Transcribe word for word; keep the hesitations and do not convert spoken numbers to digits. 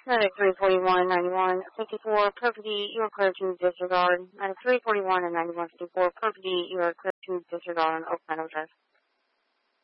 Medic three forty-one ninety-one fifty-four, Perfidy, you are clear to disregard. Medic three forty-one and ninety-one fifty-four, Perfidy, you are clear to disregard on Oak Meadow Drive.